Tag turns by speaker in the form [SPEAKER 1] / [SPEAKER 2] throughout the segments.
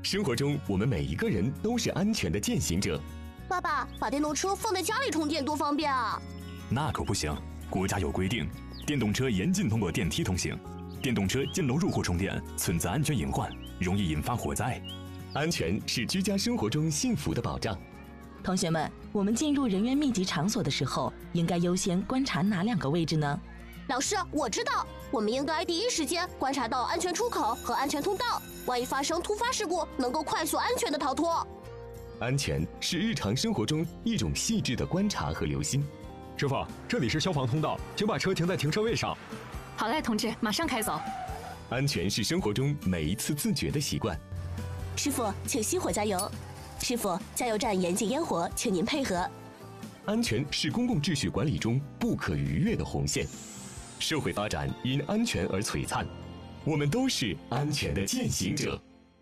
[SPEAKER 1] 生活中，我们每一个人都是安全的践行者。
[SPEAKER 2] 爸爸，把电动车放在家里充电多方便啊！
[SPEAKER 3] 那可不行，国家有规定，电动车严禁通过电梯通行，电动车进楼入户充电存在安全隐患，容易引发火灾。
[SPEAKER 1] 安全是居家生活中幸福的保障。
[SPEAKER 4] 同学们，我们进入人员密集场所的时候，应该优先观察哪2个位置呢？
[SPEAKER 2] 老师，我知道，我们应该第一时间观察到安全出口和安全通道，万一发生突发事故，能够快速安全的逃脱。
[SPEAKER 1] 安全是日常生活中一种细致的观察和留心。
[SPEAKER 5] 师傅，这里是消防通道，请把车停在停车位上。
[SPEAKER 6] 好嘞，同志，马上开走。
[SPEAKER 1] 安全是生活中每一次自觉的习惯。
[SPEAKER 2] 师傅，请熄火加油。师傅，加油站严禁烟火，请您配合。
[SPEAKER 1] 安全是公共秩序管理中不可逾越的红线。社会发展因安全而璀璨，我们都是安全的践行者。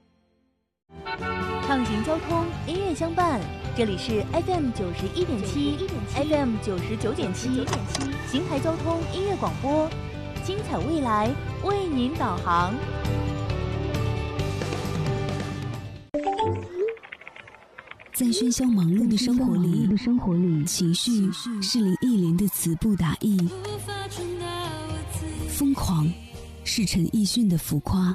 [SPEAKER 7] 畅行交通，音乐相伴，这里是 FM 91.7 FM 99.7邢台交通音乐广播，精彩未来为您导航。
[SPEAKER 8] 在喧嚣忙碌的生活里，情绪是林忆莲的词不达意，疯狂是陈奕迅的浮夸。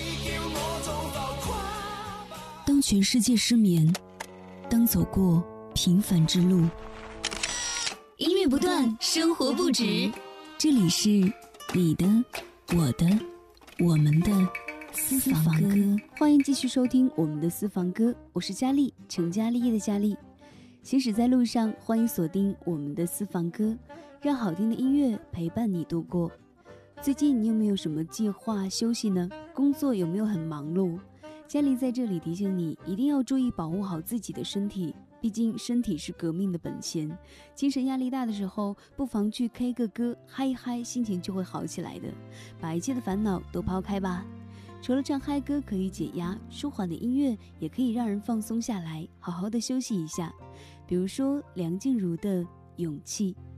[SPEAKER 8] 当全世界失眠，当走过平凡之路，音乐不断，生活不止。这里是你的、我的、我们的私房歌。
[SPEAKER 9] 欢迎继续收听我们的私房歌，我是佳丽，成家立业的佳丽。行驶在路上，欢迎锁定我们的私房歌，让好听的音乐陪伴你度过。最近你有没有什么计划休息呢？工作有没有很忙碌？佳丽在这里提醒你，一定要注意保护好自己的身体，毕竟身体是革命的本钱。精神压力大的时候，不妨去 K 个歌，嗨一嗨，心情就会好起来的。把一切的烦恼都抛开吧。除了唱嗨歌可以解压，舒缓的音乐也可以让人放松下来，好好的休息一下。比如说梁静茹的《勇气》。